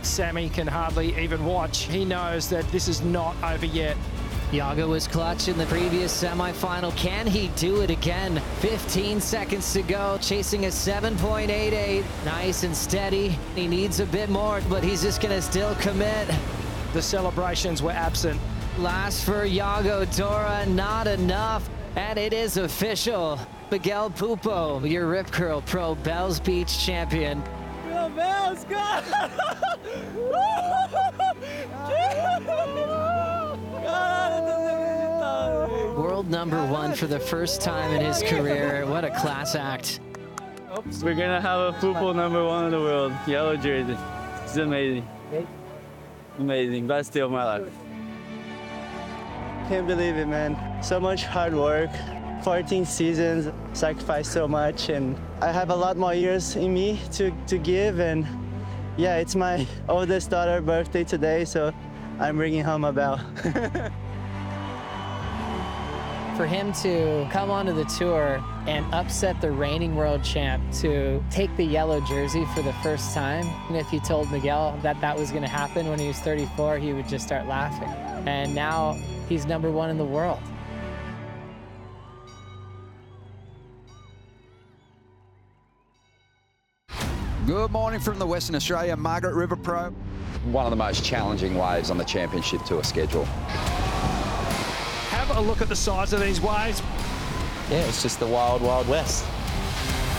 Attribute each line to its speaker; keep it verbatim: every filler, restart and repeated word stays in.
Speaker 1: Sammy can hardly even watch. He knows that this is not over yet.
Speaker 2: Yago was clutch in the previous semi-final. Can he do it again? fifteen seconds to go, chasing a seven point eight eight. Nice and steady. He needs a bit more, but he's just gonna still commit.
Speaker 1: The celebrations were absent.
Speaker 2: Last for Yago Dora, not enough. And it is official. Miguel Pupo, your Rip Curl Pro Bells Beach champion.
Speaker 3: Go Bells, go!
Speaker 2: World number one for the first time in his career. What a class act.
Speaker 4: We're gonna have a football number one in the world, yellow jersey. It's amazing. Amazing, best day of my life.
Speaker 5: Can't believe it, man. So much hard work, fourteen seasons, sacrificed so much, and I have a lot more years in me to, to give, and yeah, it's my oldest daughter's birthday today, so I'm bringing home a bell.
Speaker 6: For him to come onto the tour and upset the reigning world champ, to take the yellow jersey for the first time, and if you told Miguel that that was going to happen when he was thirty-four, he would just start laughing. And now he's number one in the world.
Speaker 7: Good morning from the Western Australia Margaret River Pro.
Speaker 8: One of the most challenging waves on the Championship Tour schedule.
Speaker 1: Have a look at the size of these waves.
Speaker 9: Yeah, it's just the wild, wild west.